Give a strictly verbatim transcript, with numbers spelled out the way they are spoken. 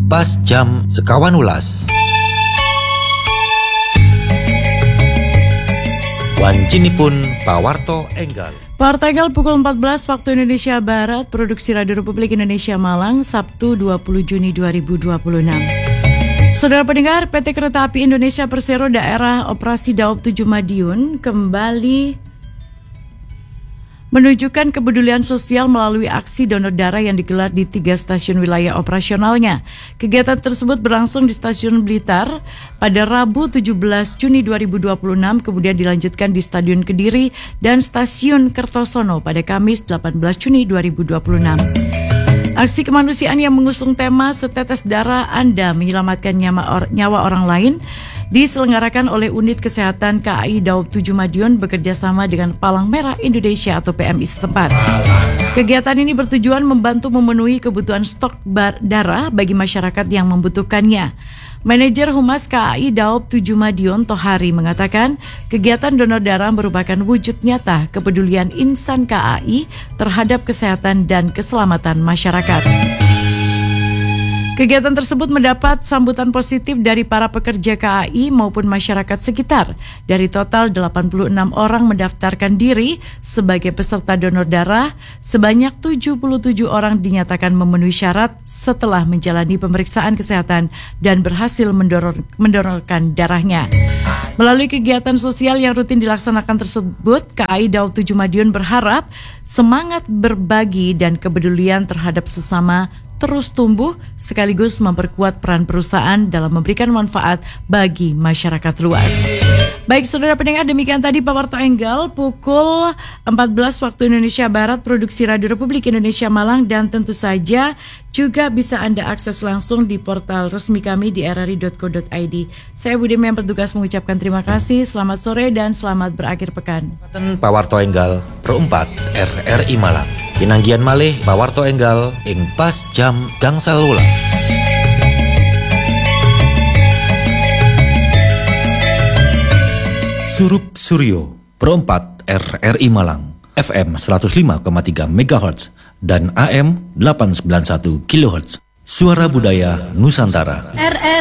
pas jam sekawan ulas. Wancinipun pawarto enggal. Pawarto enggal pukul empat belas waktu Indonesia Barat, produksi Radio Republik Indonesia Malang, Sabtu dua puluh Juni dua ribu dua puluh enam. Saudara pendengar, P T Kereta Api Indonesia Persero Daerah Operasi Daob tujuh Madiun kembali menunjukkan kepedulian sosial melalui aksi donor darah yang digelar di tiga stasiun wilayah operasionalnya. Kegiatan tersebut berlangsung di Stasiun Blitar pada Rabu tujuh belas Juni dua ribu dua puluh enam, kemudian dilanjutkan di Stadion Kediri dan Stasiun Kertosono pada Kamis delapan belas Juni dua ribu dua puluh enam. Aksi kemanusiaan yang mengusung tema Setetes Darah Anda Menyelamatkan Nyawa, or- nyawa Orang Lain diselenggarakan oleh Unit Kesehatan K A I Daob tujuh Madiun bekerjasama dengan Palang Merah Indonesia atau P M I setempat. Kegiatan ini bertujuan membantu memenuhi kebutuhan stok bar- darah bagi masyarakat yang membutuhkannya. Manajer Humas K A I Daob tujuh Madiun Tohari mengatakan kegiatan donor darah merupakan wujud nyata kepedulian insan K A I terhadap kesehatan dan keselamatan masyarakat. Kegiatan tersebut mendapat sambutan positif dari para pekerja K A I maupun masyarakat sekitar. Dari total delapan puluh enam orang mendaftarkan diri sebagai peserta donor darah, sebanyak tujuh puluh tujuh orang dinyatakan memenuhi syarat setelah menjalani pemeriksaan kesehatan dan berhasil mendorong, mendonorkan darahnya. Melalui kegiatan sosial yang rutin dilaksanakan tersebut, K A I Daob tujuh Madiun berharap semangat berbagi dan kepedulian terhadap sesama terus tumbuh sekaligus memperkuat peran perusahaan dalam memberikan manfaat bagi masyarakat luas. Baik saudara pendengar, demikian tadi Pawarto Enggal pukul empat belas waktu Indonesia Barat, produksi Radio Republik Indonesia Malang, dan tentu saja juga bisa Anda akses langsung di portal resmi kami di r r i dot co dot i d. Saya Budi yang bertugas mengucapkan terima kasih, selamat sore dan selamat berakhir pekan. Pawarto Enggal perempat R R I Malang. Pinanggian malih Pawarto Enggal ing pas jam gangsal ulas. Surup Suryo perempat R R I Malang, F M seratus lima koma tiga megahertz dan A M delapan ratus sembilan puluh satu kilohertz. Suara Budaya Nusantara. R R